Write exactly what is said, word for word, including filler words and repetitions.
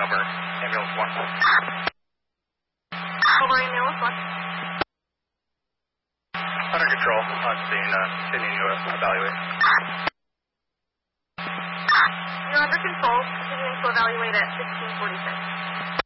over, ambulance one. Over, ambulance one. Under control, on scene, uh, continuing to evaluate. You're under control, continuing to evaluate at fifteen forty-six.